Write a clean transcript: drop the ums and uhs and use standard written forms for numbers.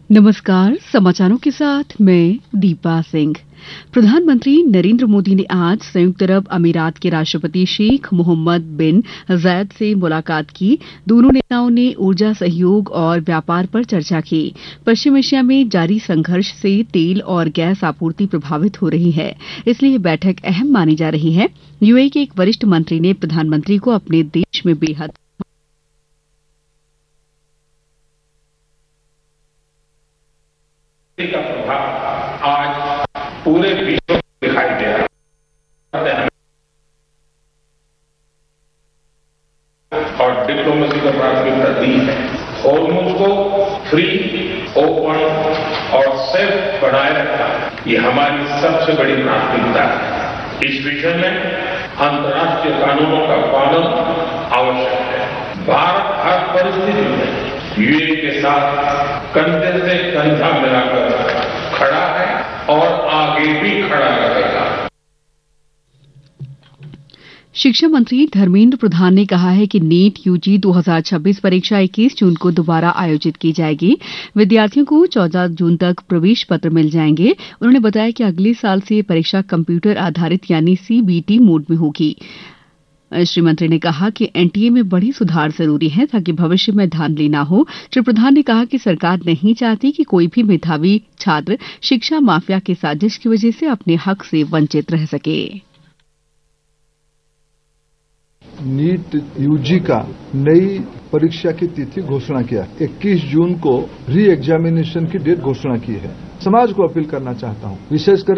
नमस्कार, समाचारों के साथ मैं दीपा सिंह। प्रधानमंत्री नरेंद्र मोदी ने आज संयुक्त अरब अमीरात के राष्ट्रपति शेख मोहम्मद बिन जायद से मुलाकात की। दोनों नेताओं ने ऊर्जा सहयोग और व्यापार पर चर्चा की। पश्चिम एशिया में जारी संघर्ष से तेल और गैस आपूर्ति प्रभावित हो रही है, इसलिए यह बैठक अहम मानी जा रही है। यूएई के एक वरिष्ठ मंत्री ने प्रधानमंत्री को अपने देश में बेहद का प्रभाव आज पूरे विश्व में दिखाई दे रहा है और डिप्लोमेसी को प्राथमिकता दी है। हॉर्मुज़ को फ्री, ओपन और सेफ बनाए रखना ये हमारी सबसे बड़ी प्राथमिकता है। इस विषय में अंतर्राष्ट्रीय कानूनों का पालन आवश्यक है। भारत हर परिस्थिति में यूएई के साथ कंधे से कंधा मिलाकर खड़ा है और आगे भी खड़ा रहेगा। शिक्षा मंत्री धर्मेंद्र प्रधान ने कहा है कि नीट यूजी 2026 परीक्षा 21 जून को दोबारा आयोजित की जाएगी। विद्यार्थियों को 14 जून तक प्रवेश पत्र मिल जाएंगे। उन्होंने बताया कि अगले साल से ये परीक्षा कंप्यूटर आधारित यानी सीबीटी मोड में होगी। श्री मंत्री ने कहा कि एनटीए में बड़ी सुधार जरूरी है ताकि भविष्य में धांधली न हो। श्री प्रधान ने कहा कि सरकार नहीं चाहती कि कोई भी मेधावी छात्र शिक्षा माफिया की साजिश की वजह से अपने हक से वंचित रह सके। नीट यूजी का नई परीक्षा की तिथि घोषणा किया। 21 जून को री एग्जामिनेशन की डेट घोषणा की है। समाज को अपील करना चाहता हूं, विशेषकर